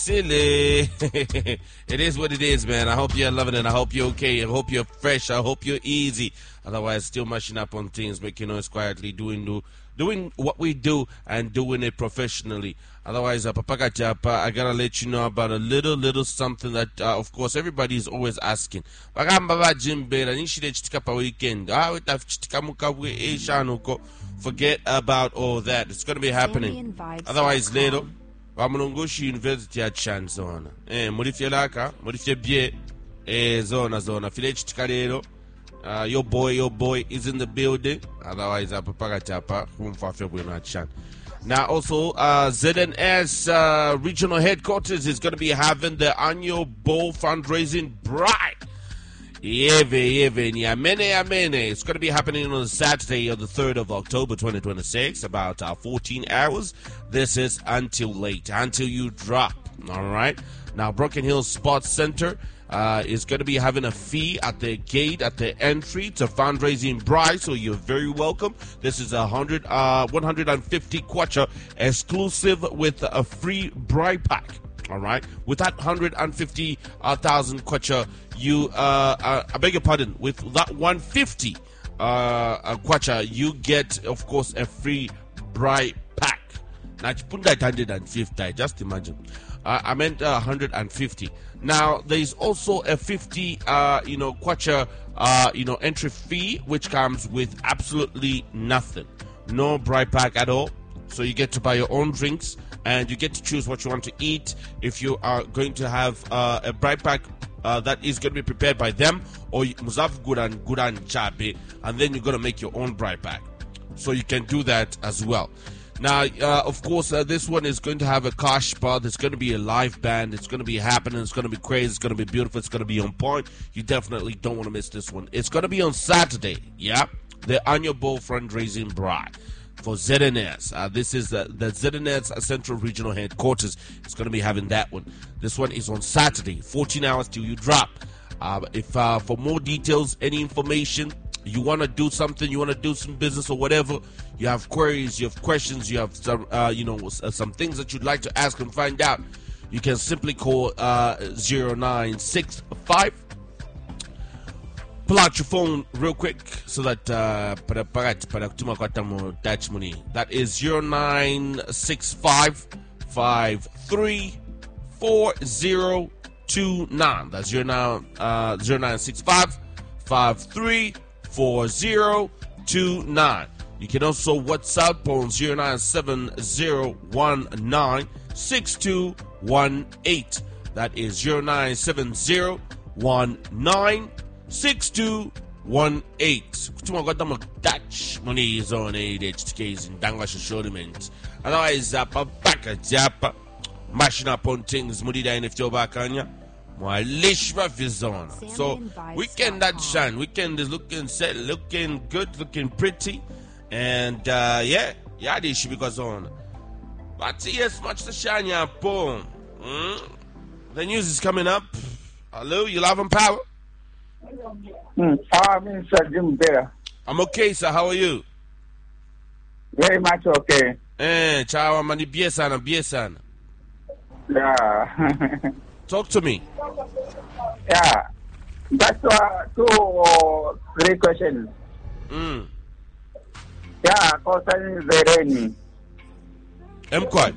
Silly. It is what it is, man. I hope you're loving it. I hope you're okay. I hope you're fresh. I hope you're easy. Otherwise, still mashing up on things, making noise quietly, doing what we do and doing it professionally. Otherwise, I gotta let you know about a little something that, of course, everybody is always asking. Weekend. Forget about all that. It's gonna be happening. Otherwise, later. Vamunongoshi University at Chan zona. Murifye laka, murifye bie, zona. Filechi tikalero. Your boy is in the building. Otherwise, apapagachapa, humfafe bwena Chan. Now, also, ZNS regional headquarters is going to be having the annual bowl fundraising drive. Amene. It's going to be happening on Saturday, on the 3rd of October, 2026, about 14 hours. This is until late, until you drop. All right. Now, Broken Hill Sports Center is going to be having a fee at the gate, at the entry to fundraising bribe. So you're very welcome. This is 150 kwacha exclusive with a free bribe pack. All right. With that 150,000 kwacha, I beg your pardon, with that 150 kwacha, you get, of course, a free bribe pack. Now, you put that 150, just imagine. I meant 150. Now, there is also a 50, kwacha, entry fee, which comes with absolutely nothing. No bribe pack at all. So you get to buy your own drinks and you get to choose what you want to eat. If you are going to have a bribe pack that is going to be prepared by them, or Muzav Guran Chabe, and then you're going to make your own bribe pack. So you can do that as well. Now, of course, this one is going to have a cash bar. There's going to be a live band. It's going to be happening. It's going to be crazy. It's going to be beautiful. It's going to be on point. You definitely don't want to miss this one. It's going to be on Saturday. Yeah, the annual bowl fundraising bribe for ZNS. This is the ZNS Central Regional Headquarters. It's going to be having that one. This one is on Saturday, 14 hours till you drop. If for more details, any information, you want to do something, you want to do some business or whatever, you have queries, you have questions, you have some, some things that you'd like to ask and find out, you can simply call 0965. Pull out your phone real quick so that that is 0965 534029. That's 0965 534029. You can also WhatsApp on 0970196218. That is 0970196218. Kutuma kwata mo Dutch money is on HTKs in Dangash Assurement. Otherwise, Paka Japa, mashing up on things, Mudida in if you're back on ya. So, weekend that shine. Weekend is looking set, looking good, looking pretty. And, this should be goes on. But yes, much to shine ya, boom. The news is coming up. Hello, you love and power? Mr. Jim Bear. I'm okay, sir. How are you? Very much okay. Ciao, mani biesana. Yeah. Talk to me. Yeah. That's 2 or 3 questions. Yeah, concerning the rain. I'm quiet.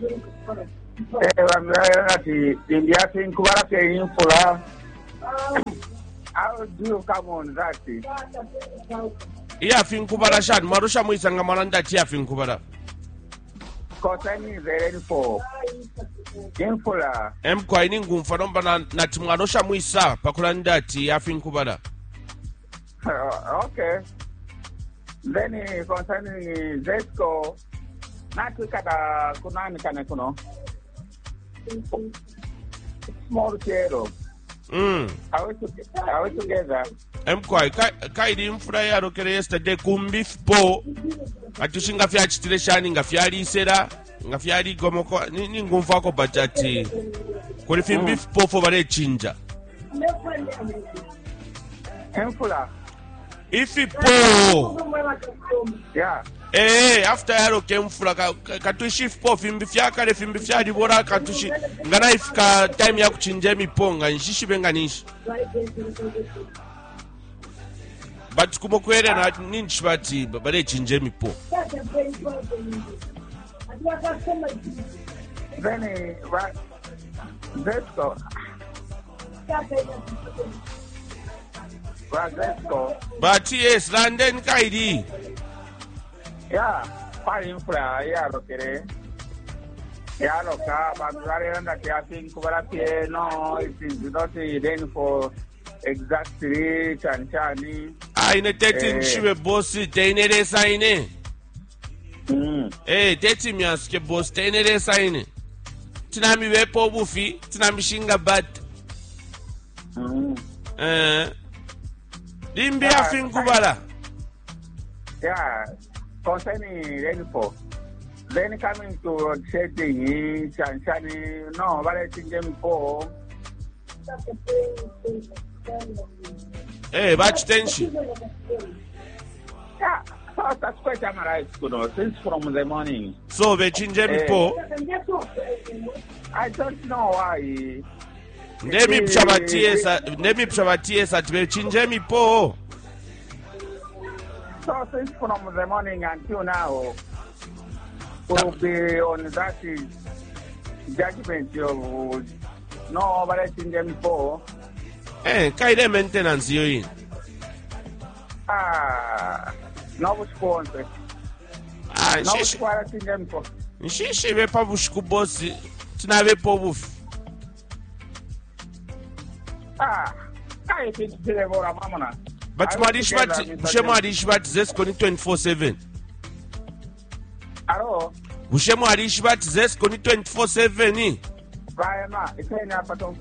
India think what in full. How do you come on that? Yeah, think kubara shan. Marusha muisanga maranda tia think kubara. Concerning the rainfall. Infula. Kwa ini ngumfanomba na timwanosha muisa pakulanda ati ya think kubara. Okay. Then concerning Zesco, not to kada kunani kana kuno. Small zero. Are we together? Kwa kaidi mfura ya rokere yesterday kumbifpo. Atushinga fya chitire shani nga fyali isera. Nga fyali gomoko ni ngumfako batati. Kuri fimbifpo fo bare chinja. Infula. Ifipo. Yeah. After yaro kemfula katushi po fimbi fyakale fimbi fyali bora katushi ngana ifika time ya kuchinja miponga nshishi benganishi but kumokwere na ninchi bati bale chinje mipo Then Zesco. But yes, London Kaidi. Yeah, fine for yeah, okay. Yeah, look, but that I think no, it is not then for exactly Chanchani. I in a 13 shibe bossy, tenere sign. Teti mi aske boss, tenere sign. Tinami wepo bufi, tinami shinga bat. Dimbi afin kubala. Yeah, concerning rainfall. Then coming to setting Chanchani, no, but I think them for. Batch tension. Yeah, so that's quite right, since from the morning. So they change me po. I don't know why. Nemi pshabatie sa tbe change me po. So since from the morning until now, we'll be on that judgment of no, but I think them for. Kaide maintenance you in. No sponsor. No sponsor them for. She be pabushku boss. Tinave po buf. Kai think deliver mamona. But Marishbat Zesco 24/7. Hello. Bushemo Marishbat Zesco 24/7. Rayama, it's in Apaton.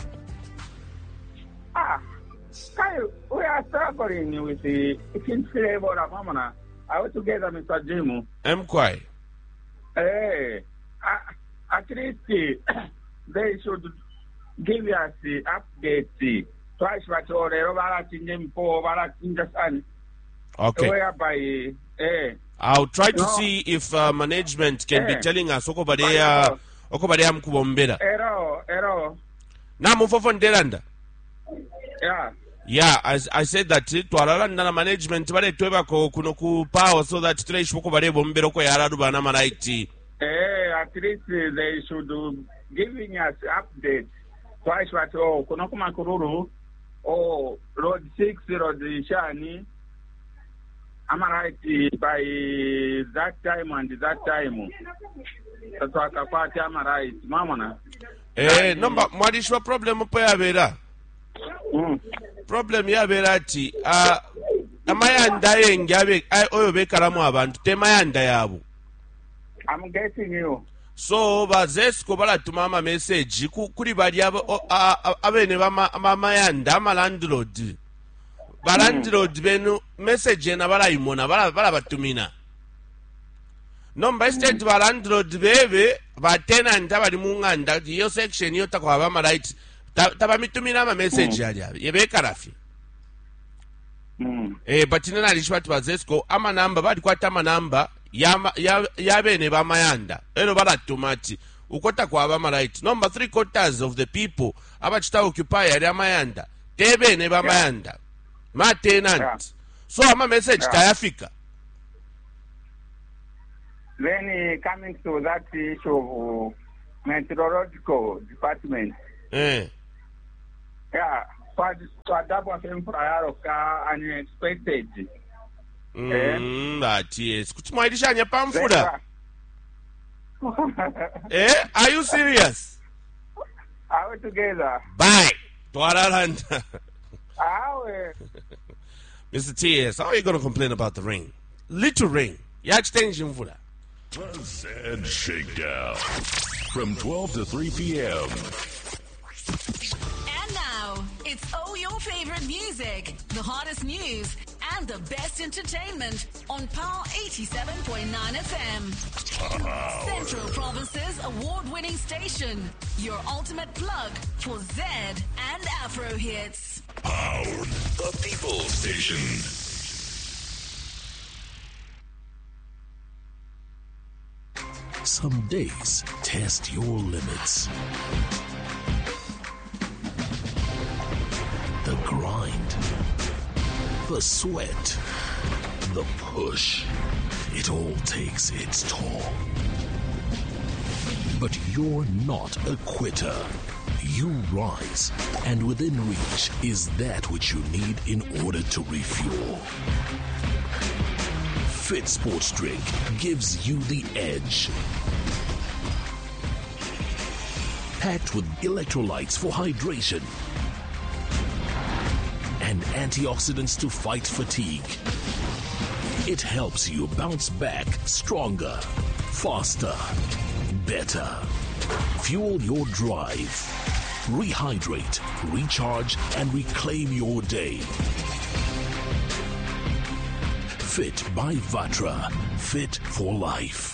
Kai, we are struggling with the king flavor of Mamona. I was together, Mr. Jimu. Quite. At least they should give us the update. Twice, but all the overall in them for in the sun. Okay. Whereby, I'll try to see if management can be telling us Okobadea Mkubombeda. Error. Now move on Delanda. Yeah, as I said that to Aranda management, but it kunoku power so that Trash Mokobade Bombero Yaradu Banama IT. At least they should giving us updates. Twice what Konokuma Kururu Road 6 Road Shani. Am I right by that time and that time? That's what I thought. Am I right, Mamona? Number Madishwa problem Poyavera. Problem ya berati amayanda yengabe oyo bekaramu abantu temayanda yabo. I'm getting you. So bazesco balatuma ama message kuri bali abene bamayanda amalandlord balandlord benu message na balayimona balabatumina nomba instead balandlord bebe batenant abali munganda yo section yo takwa ba right tabamitumina ama message yali yebekarafi but nina alishwati bazesco ama namba bali kwata ama namba ya bene bamayanda eno balatumati ukota kwa ba right number 3/4 of the people abachita occupy yali amayanda tebene bamayanda ma tenant so ama message tayafika. Then coming to that issue of meteorological department. Yeah, so double temporary unexpected. That yes. Kuchimwaidishanya pamfuda. Are you serious? Are we together? Bye. Twaralanda. Mr. T.S., how are you going to complain about the rain? Little rain. Yachtenjin fuda. Buzz and Shakedown from 12 to 3 p.m. And now, it's all your favorite music, the hottest news, and the best entertainment on Power 87.9 FM. Central Province's award-winning station, your ultimate plug for Z and Afro hits. Power, the people station. some days test your limits. The grind, the sweat, the push, it all takes its toll. But you're not a quitter. You rise, and within reach is that which you need in order to refuel. Fit Sports Drink gives you the edge. Packed with electrolytes for hydration and antioxidants to fight fatigue. It helps you bounce back stronger, faster, better. Fuel your drive. Rehydrate, recharge, and reclaim your day. Fit by Vatra. Fit for life.